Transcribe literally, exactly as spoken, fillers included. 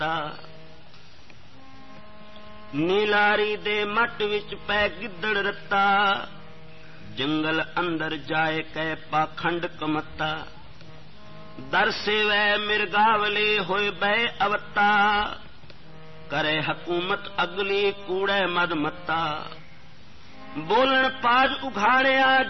ਦਿੱਤਾ। ਨੀਲਾਰੀ ਦੇ ਮੱਟ ਵਿੱਚ ਪੈ ਗਿੱਦੜ ਰੱਤਾ, ਜੰਗਲ ਅੰਦਰ ਜਾਏ ਕੈ ਪਾਖੰਡ ਕਮੱਤਾ। ਦਰ ਸੇਵੈ ਮਿਰਗਾਵਲੇ ਹੋਏ ਬੈ ਅਵਤਾ, ਕਰੇ ਹਕੂਮਤ ਅਗਲੀ ਕੂੜੈ ਮਦ ਮੱਤਾ। ਬੋਲਣ ਪਾਜ ਉਘਾੜਿਆ